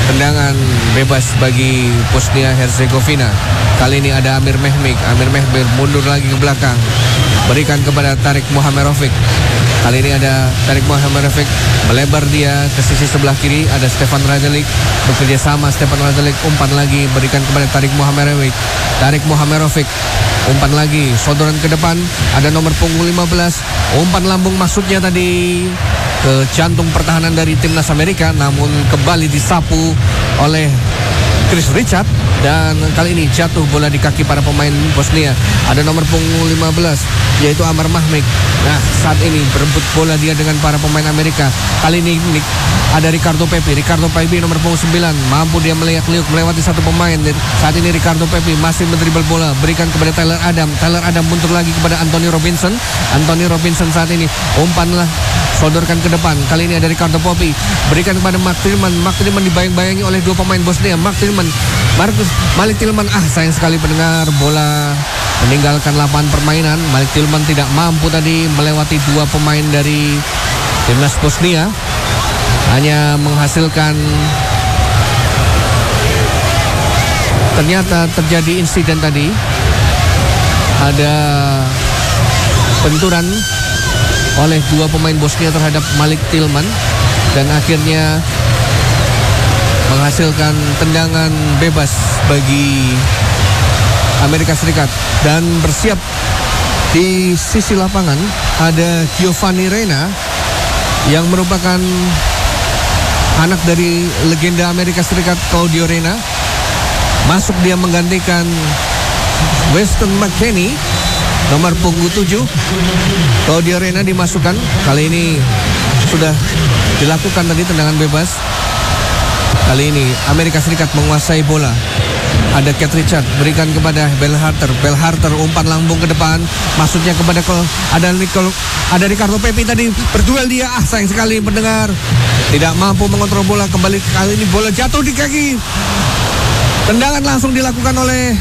tendangan bebas bagi Bosnia Herzegovina. Kali ini ada Amir Mehmet mundur lagi ke belakang, berikan kepada Tarik Muhamerovic. Kali ini ada Tarik Muhamerovic, melebar dia ke sisi sebelah kiri. Ada Stefan Rajelic, bekerja sama Stefan Rajelic, umpan lagi, berikan kepada Tarik Muhamerovic. Umpan lagi, sodoran ke depan, ada nomor punggung 15, umpan lambung maksudnya tadi ke jantung pertahanan dari timnas Amerika, namun kembali disapu oleh Chris Richard. Dan kali ini jatuh bola di kaki para pemain Bosnia. Ada nomor punggung 15, yaitu Amar Mahmik. Nah, saat ini berebut bola dia dengan para pemain Amerika. Kali ini ada Ricardo Pepi nomor punggung 9. Mampu dia meliuk melewati satu pemain. Saat ini Ricardo Pepi masih mendribel bola, berikan kepada Tyler Adam mundur lagi kepada Anthony Robinson saat ini umpanlah, sodorkan ke depan. Kali ini ada Ricardo Pepi, berikan kepada Mark Tillman dibayang-bayangi oleh dua pemain Bosnia. Malik Tillman, sayang sekali pendengar, bola meninggalkan lapangan permainan. Malik Tillman tidak mampu tadi melewati dua pemain dari timnas Bosnia, hanya menghasilkan, ternyata terjadi insiden tadi, ada benturan oleh dua pemain Bosnia terhadap Malik Tillman, dan akhirnya menghasilkan tendangan bebas bagi Amerika Serikat. Dan bersiap di sisi lapangan ada Giovanni Reyna, yang merupakan anak dari legenda Amerika Serikat Claudio Reyna. Masuk dia menggantikan Weston McKennie, nomor punggung 7. Claudio Reyna dimasukkan. Kali ini sudah dilakukan tadi tendangan bebas. Kali ini Amerika Serikat menguasai bola. Ada Cat Richard, berikan kepada Bell Harter, umpan lambung ke depan, maksudnya kepada ada Ricardo Pepi tadi, berduel dia, sayang sekali pendengar, tidak mampu mengontrol bola. Kembali kali ini bola jatuh di kaki. Tendangan langsung dilakukan oleh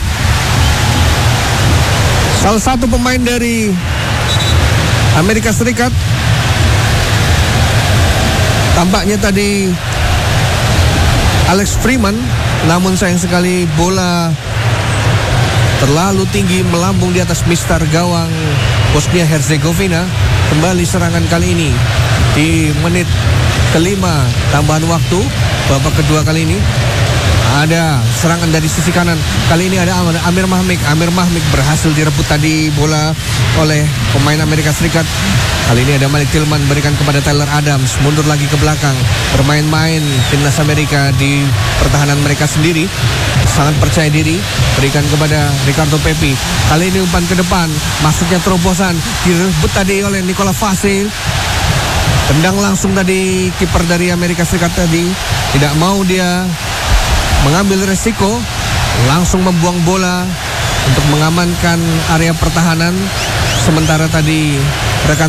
salah satu pemain dari Amerika Serikat. Tampaknya tadi Alex Freeman, namun sayang sekali bola terlalu tinggi melambung di atas mistar gawang Bosnia Herzegovina. Kembali serangan kali ini di menit kelima tambahan waktu babak kedua. Kali ini ada serangan dari sisi kanan. Kali ini ada Amir Mahmik berhasil direbut tadi bola oleh pemain Amerika Serikat. Kali ini ada Malik Tillman, berikan kepada Tyler Adams, mundur lagi ke belakang. Bermain-main timnas Amerika di pertahanan mereka sendiri, sangat percaya diri, berikan kepada Ricardo Pepi. Kali ini umpan ke depan, maksudnya terobosan, direbut tadi oleh Nikola Vasil. Tendang langsung tadi kiper dari Amerika Serikat tadi, tidak mau dia mengambil resiko, langsung membuang bola untuk mengamankan area pertahanan. Sementara tadi rekan